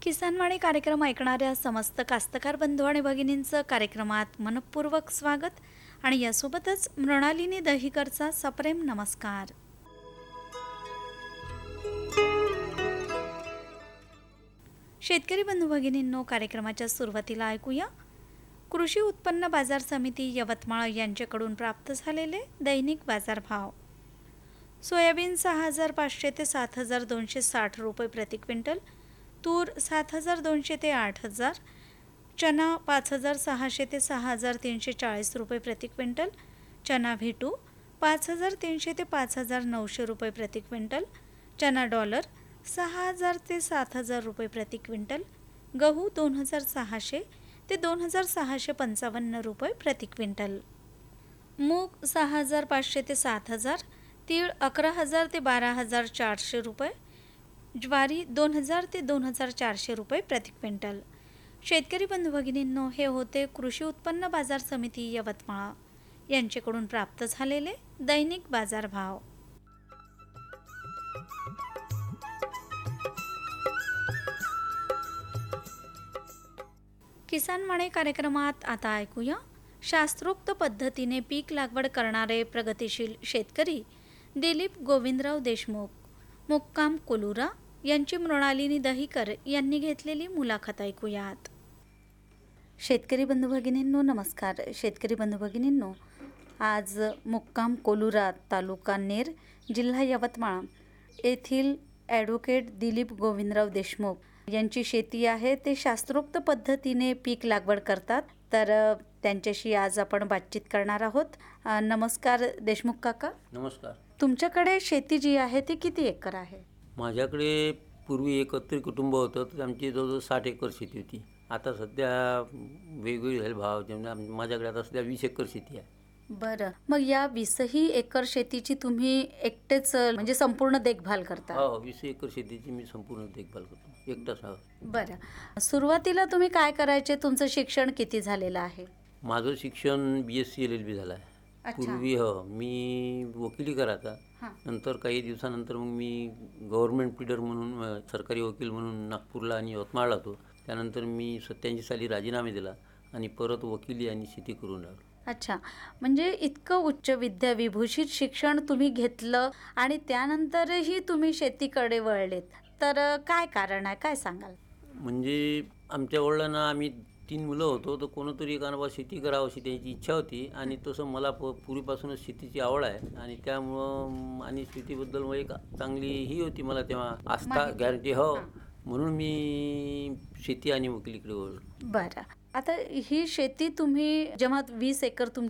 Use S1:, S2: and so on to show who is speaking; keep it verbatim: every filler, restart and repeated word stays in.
S1: किसानवाणी कार्यक्रम ऐकणाऱ्या समस्त कास्तकार बंधू आणि भगिनींचं कार्यक्रमात मनपूर्वक स्वागत आणि यासोबतच मृणालिनी दहिकरचा सप्रेम नमस्कार. शेतकरी बंधू भगिनींनो, कार्यक्रमाच्या सुरुवातीला ऐकूया कृषी उत्पन्न बाजार समिती यवतमाळ यांच्याकडून प्राप्त झालेले दैनिक बाजारभाव. सोयाबीन सहा हजार पाचशे ते सात हजार दोनशे साठ रुपये प्रति क्विंटल, तूर सात हजार दोनशे ते आठ हजार, चना पाच हजार सहाशे ते सहा हजार तीनशे चाळीस रुपये प्रति क्विंटल, चना व्हीटू पाच हजार तीनशे ते पाच हजार नऊशे रुपये प्रति क्विंटल, चना डॉलर सहा हजार ते सात हजार रुपये प्रति क्विंटल, गहू दोन हजार सहाशे ते दोन हजार सहाशे पंचावन्न रुपये प्रति क्विंटल, मूग सहा हजार पाचशे ते सात हजार, तीळ अकरा हजार ते बारा हजार चारशे रुपये, ज्वारी दोन हजार ते दोन हजार चारशे रुपये प्रति क्विंटल. शेतकरी बंधू भगिनींनो, हे होते कृषी उत्पन्न बाजार समिती यवतमाळ यांच्याकडून प्राप्त झालेले दैनिक बाजारभाव. किसानवाणी कार्यक्रमात आता ऐकूया शास्त्रोक्त पद्धतीने पीक लागवड करणारे प्रगतिशील शेतकरी दिलीप गोविंदराव देशमुख, मुक्काम कोलुरा यांची मृणालिनी दहिकर यांनी घेतलेली मुलाखत ऐकूयात. शेतकरी बंधू भगिनींनो नमस्कार. शेतकरी बंधू भगिनींनो, आज मुक्काम कोलुरा, तालुका नेर, जिल्हा यवतमाळ येथील ॲडव्होकेट दिलीप गोविंदराव देशमुख यांची शेती आहे. ते शास्त्रोक्त पद्धतीने पीक लागवड करतात. तर त्यांच्याशी आज आपण बातचीत करणार आहोत. नमस्कार देशमुख काका.
S2: नमस्कार.
S1: तुमच्याकडे शेती जी आहे ती किती एकर आहे?
S2: माझ्याकडे पूर्वी एकत्र कुटुंब होतं, तर आमची जवळजवळ साठ एकर शेती होती. आता सध्या वेगवेगळे झाले भाव, म्हणजे माझ्याकडे आता सध्या वीस एकर शेती आहे.
S1: बरं, मग या वीसही एकर शेतीची तुम्ही एकटेच म्हणजे संपूर्ण देखभाल करता?
S2: हो, वीस एकर शेतीची मी संपूर्ण देखभाल करतो, एकटाच. हा.
S1: बरं, सुरुवातीला तुम्ही काय करायचे? तुमचं शिक्षण किती झालेलं आहे?
S2: माझं शिक्षण बी एस सी एल एल बी झालं आहे. पूर्वी हो मी वकिली करायचा. नंतर काही दिवसानंतर मग मी गव्हर्नमेंट प्लीडर म्हणून, सरकारी वकील म्हणून नागपूरला आणि यवतमाळला होतो. त्यानंतर मी सत्याऐंशी साली राजीनामे दिला आणि परत वकिली आणि शेती करून लागलो.
S1: अच्छा, म्हणजे इतकं उच्च विद्याविभूषित शिक्षण तुम्ही घेतलं आणि त्यानंतरही तुम्ही शेतीकडे वळलेत, तर काय कारण आहे, काय सांगाल?
S2: म्हणजे आमच्या वडिलांना, आम्ही तीन मुलं होतो, तर कोणतरी एकानं बा शेती करावं अशी त्यांची इच्छा होती आणि तसं मला प पूर्वीपासूनच शेतीची आवड आहे आणि त्यामुळं आणि शेतीबद्दल मग एक चांगली ही होती मला तेव्हा आस्था, गॅरंटी. हो, म्हणून मी शेती आणि वकिलीकडे वळलो.
S1: बरं, आता ही शेती तुम्ही जेव्हा वीस एकर तुमची